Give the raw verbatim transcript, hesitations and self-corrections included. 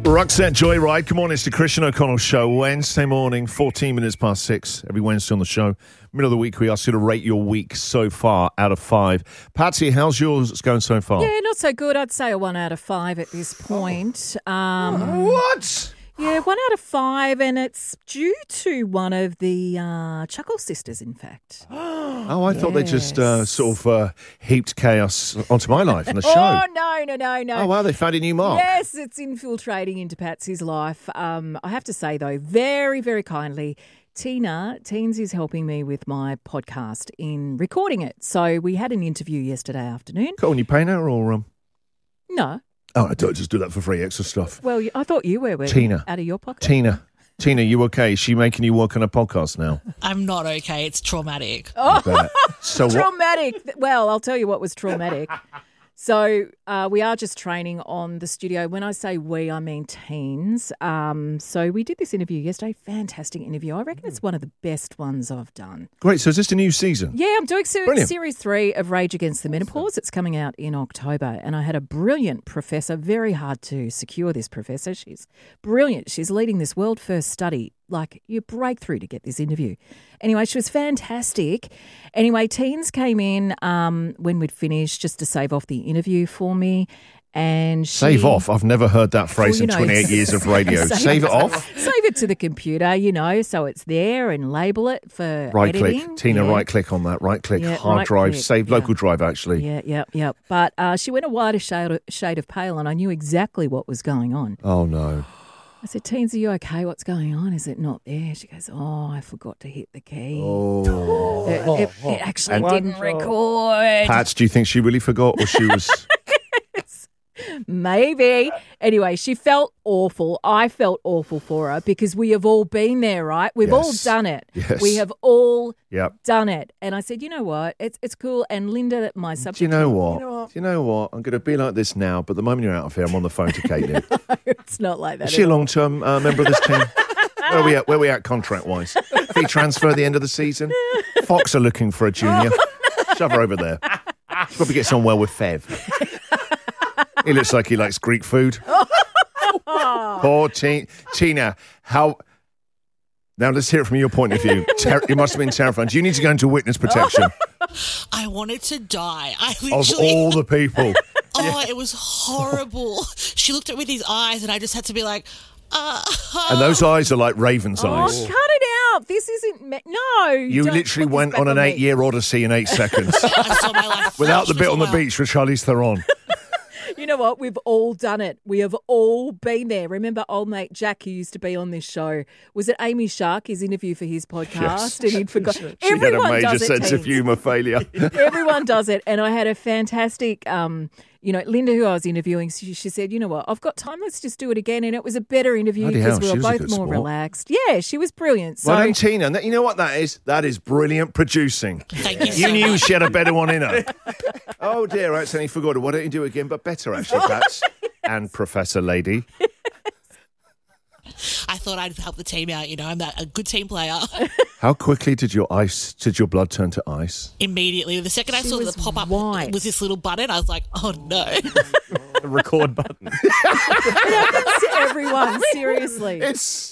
Roxette Joyride. Good morning, it's the Christian O'Connell Show. Wednesday morning, fourteen minutes past six. Every Wednesday on the show. Middle of the week, we ask you to rate your week so far out of five. Patsy, how's yours going so far? Yeah, not so good. I'd say a one out of five at this point. Um, What? Yeah, one out of five, and it's due to one of the uh, Chuckle sisters, in fact. Oh, I thought they just uh, Yes. sort of uh, heaped chaos onto my life and the show. Oh, no, no, no, no. Oh, wow, they found a new mark. Yes, it's infiltrating into Patsy's life. Um, I have to say, though, very, very kindly, Tina, Teens is helping me with my podcast in recording it. So we had an interview yesterday afternoon. Cool, and you paying her or... Um... No. Oh, I don't just do that for free extra stuff. Well, I thought you were. were Tina. Out of your pocket. Tina. Tina, you okay? Is she making you work on a podcast now? I'm not okay. It's traumatic. I bet. So what? Traumatic. Well, I'll tell you what was traumatic. So uh, we are just training on the studio. When I say we, I mean teens. Um, so we did this interview yesterday. Fantastic interview. I reckon it's one of the best ones I've done. Great, so is this a new season? Yeah, I'm doing se- Brilliant. series three of Rage Against the Menopause. It's coming out in October. And I had a brilliant professor. Very hard to secure this professor. She's brilliant. She's leading this world first study. Like, your breakthrough to get this interview. Anyway, she was fantastic. Anyway, teens came in um, when we'd finished just to save off the interview for me. And she, Save off. I've never heard that phrase Well, you in know, twenty-eight years of radio. save Save it it. off. Save it to the computer, you know, so it's there, and label it for Right editing. click. Tina, Yeah. right click on that. Right click. Yeah, Hard right drive. click. Save Yeah. local drive, actually. Yeah, yeah, yeah. But uh, she went a wider shade of, shade of pale, and I knew exactly what was going on. Oh, no. I said, Teens, are you okay? What's going on? Is it not there? She goes, oh, I forgot to hit the key. Oh. It, it, it actually And- didn't record. Pats, do you think she really forgot or she was... Maybe. Anyway, she felt awful. I felt awful for her because we have all been there, right? We've all Yes. done it. Yes. We have all Yep. done it. And I said, you know what? It's it's cool. And Linda, my subject. Do you know what? Do you know what? I'm going to be like this now, but the moment you're out of here, I'm on the phone to Katie. It's not like that. Is she a at all. long-term uh, member of this team? Where are we at? Where are we at contract-wise? Fee transfer at the end of the season? Fox are looking for a junior. Shove her over there. Probably gets on well with Fev. He looks like he likes Greek food. Poor Ti- Tina. How... Now, let's hear it from your point of view. Ter- it must have been terrifying. Do you need to go into witness protection I wanted to die. I of literally. all the people? Oh, it was horrible. She looked at me with these eyes, and I just had to be like, uh. And those eyes are like raven's Oh, eyes. cut it out. This isn't. Me- no. You don't literally put this went back on an me. eight-year odyssey in eight seconds I saw my life without the flash bit on the before my- beach with Charlize Theron. You know what? We've all done it. We have all been there. Remember old mate Jack, who used to be on this show? Was it Amy Shark, his interview for his podcast? And he'd forgot. She had Everyone a major does it, sense of teens. humour failure. Everyone does it. And I had a fantastic, um, you know, Linda, who I was interviewing, she, she said, you know what, I've got time, let's just do it again. And it was a better interview Bloody because hell, we she were was a both good more sport. relaxed. Yeah, she was brilliant. So Well done, Tina. And that- You know what that is? That is brilliant producing. Thank you You so knew much. she had a better one in her. Oh, dear, I accidentally forgot it. Why don't you do it again, but better, actually, Pats? And Professor Lady. I thought I'd help the team out. You know, I'm that, a good team player. How quickly did your ice, did your blood turn to ice? Immediately, the second I She saw was the pop up white. with this little button, I was like, oh no. The record button. it happens to everyone, seriously. It's